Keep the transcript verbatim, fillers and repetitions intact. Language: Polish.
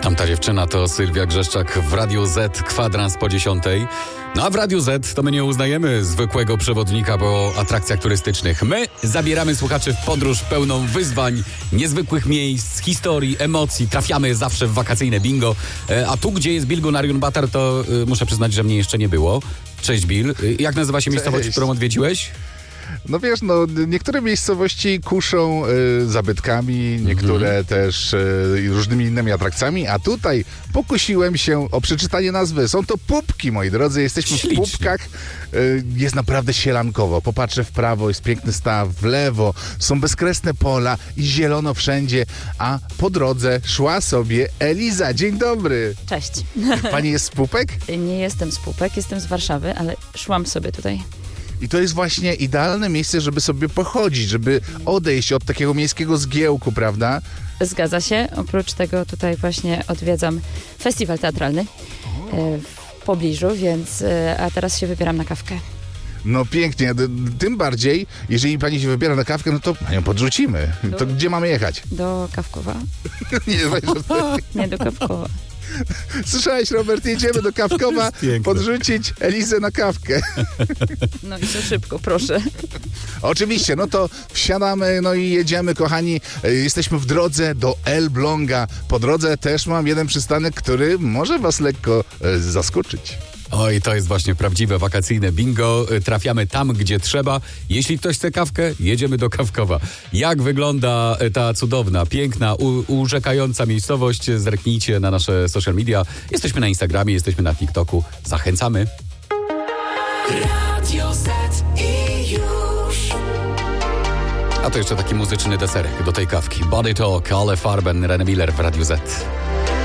Tamta dziewczyna to Sylwia Grzeszczak w Radiu Z, kwadrans po dziesiątej. No a w Radiu Z to my nie uznajemy zwykłego przewodnika po atrakcjach turystycznych. My zabieramy słuchaczy w podróż pełną wyzwań, niezwykłych miejsc, historii, emocji. Trafiamy zawsze w wakacyjne bingo. E, a tu, gdzie jest Bilgunarium Batar, to y, muszę przyznać, że mnie jeszcze nie było. Cześć Bil. Y, jak nazywa się miejscowość, Cześć. którą odwiedziłeś? No wiesz, no niektóre miejscowości kuszą y, zabytkami, niektóre Mhm. też y, różnymi innymi atrakcjami, a tutaj pokusiłem się o przeczytanie nazwy. Są to Pupki, moi drodzy, jesteśmy Ślicznie. w Pupkach. Y, jest naprawdę sielankowo. Popatrzę w prawo, jest piękny staw, w lewo są bezkresne pola i zielono wszędzie, a po drodze szła sobie Eliza. Dzień dobry. Cześć. Pani jest z Pupek? Nie jestem z Pupek, jestem z Warszawy, ale szłam sobie tutaj. I to jest właśnie idealne miejsce, żeby sobie pochodzić, żeby odejść od takiego miejskiego zgiełku, prawda? Zgadza się. Oprócz tego tutaj właśnie odwiedzam festiwal teatralny e, w pobliżu, więc e, a teraz się wybieram na kawkę. No pięknie, D- tym bardziej, jeżeli pani się wybiera na kawkę, no to panią podrzucimy. No. To gdzie mamy jechać? Do Kawkowa? Nie, Nie, do Kawkowa. słyszałeś, Robert, jedziemy do Kawkowa Piękne. podrzucić Elizę na kawkę. No i to szybko, proszę. Oczywiście, no to wsiadamy, no i jedziemy, kochani. E, Jesteśmy w drodze do Elbląga. Po drodze też mam jeden przystanek, który może was lekko e, zaskoczyć. Oj, to jest właśnie prawdziwe wakacyjne bingo. Trafiamy tam, gdzie trzeba. Jeśli ktoś chce kawkę, jedziemy do Kawkowa. Jak wygląda ta cudowna, piękna, u- urzekająca miejscowość? Zerknijcie na nasze social media. Jesteśmy na Instagramie, jesteśmy na TikToku. Zachęcamy. Radio Z i już. A to jeszcze taki muzyczny deserek do tej kawki. Body Talk, Ale Farben, René Miller w Radiu Z.